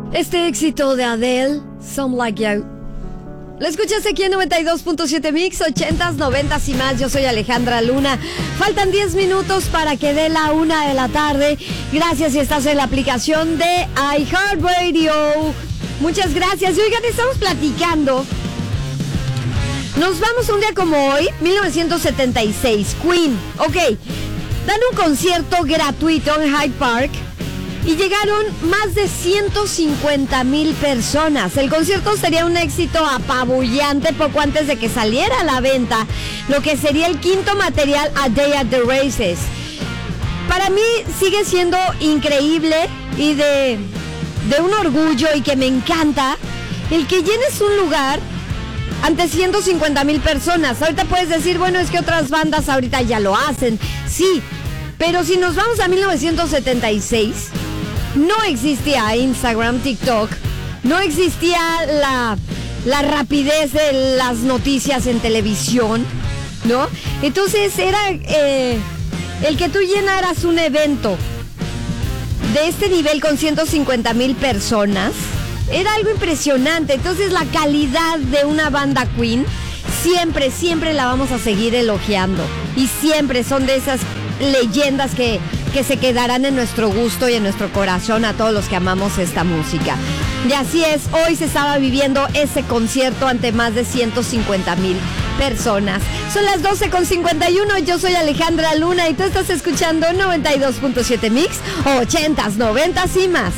Este éxito de Adele, Some Like You. Lo escuchas aquí en 92.7 Mix, 80s, 90s y más. Yo soy Alejandra Luna. Faltan 10 minutos para que dé la 1 de la tarde. Gracias si estás en la aplicación de iHeartRadio. Muchas gracias. Y oigan, estamos platicando. Nos vamos un día como hoy, 1976, Queen. Ok, dan un concierto gratuito en Hyde Park. Y llegaron más de 150,000 personas. El concierto sería un éxito apabullante poco antes de que saliera a la venta lo que sería el quinto material, A Day at the Races. Para mí sigue siendo increíble y de un orgullo y que me encanta el que llenes un lugar ante 150,000 personas. Ahorita puedes decir, bueno, es que otras bandas ahorita ya lo hacen. Sí, pero si nos vamos a 1976... no existía Instagram, TikTok, no existía la rapidez de las noticias en televisión, ¿no? Entonces era el que tú llenaras un evento de este nivel con 150,000 personas, era algo impresionante. Entonces la calidad de una banda Queen siempre, siempre la vamos a seguir elogiando. Y siempre son de esas leyendas que se quedarán en nuestro gusto y en nuestro corazón a todos los que amamos esta música. Y así es, hoy se estaba viviendo ese concierto ante más de 150,000 personas. Son las 12:51, yo soy Alejandra Luna y tú estás escuchando 92.7 Mix, 80s, 90s y más.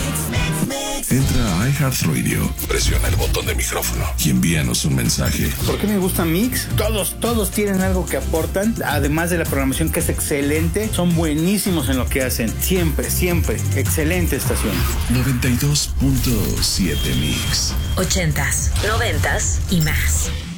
Entra a iHeartRadio, presiona el botón de micrófono y envíanos un mensaje. ¿Por qué me gusta Mix? Todos tienen algo que aportan, además de la programación que es excelente, son buenísimos en lo que hacen, siempre, excelente estación. 92.7 Mix. 80s, 90s y más.